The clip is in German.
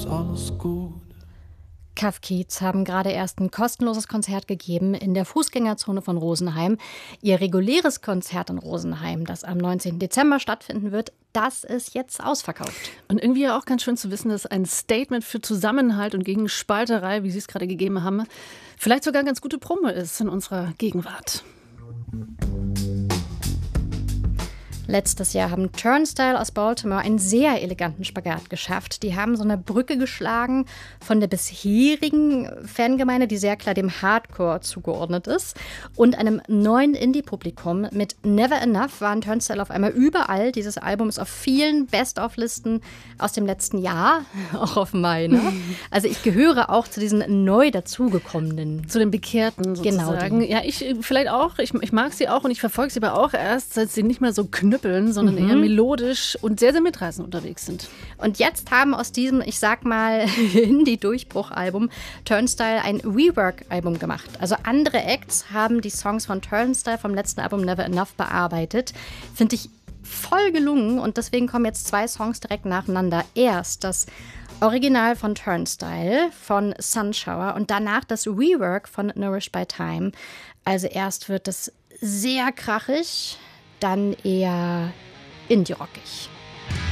ist alles gut. Cuff Keats haben gerade erst ein kostenloses Konzert gegeben in der Fußgängerzone von Rosenheim. Ihr reguläres Konzert in Rosenheim, das am 19. Dezember stattfinden wird, das ist jetzt ausverkauft. Und irgendwie auch ganz schön zu wissen, dass ein Statement für Zusammenhalt und gegen Spalterei, wie Sie es gerade gegeben haben, vielleicht sogar ganz gute Promo ist in unserer Gegenwart. Letztes Jahr haben Turnstile aus Baltimore einen sehr eleganten Spagat geschafft. Die haben so eine Brücke geschlagen von der bisherigen Fangemeinde, die sehr klar dem Hardcore zugeordnet ist, und einem neuen Indie-Publikum. Mit Never Enough waren Turnstile auf einmal überall. Dieses Album ist auf vielen Best-of-Listen aus dem letzten Jahr, auch auf meine. Also ich gehöre auch zu diesen neu dazugekommenen. Zu den Bekehrten sozusagen. Genau. Ja, ich vielleicht auch. Ich mag sie auch und ich verfolge sie aber auch erst, seit sie nicht mehr so knüppeln, sondern eher melodisch und sehr, sehr mitreißend unterwegs sind. Und jetzt haben aus diesem, ich sag mal, Indie-Durchbruch-Album Turnstile ein Rework-Album gemacht. Also andere Acts haben die Songs von Turnstile vom letzten Album Never Enough bearbeitet. Finde ich voll gelungen und deswegen kommen jetzt 2 Songs direkt nacheinander. Erst das Original von Turnstile von Sunshower und danach das Rework von Nourished by Time. Also erst wird es sehr krachig, dann eher indie-rockig.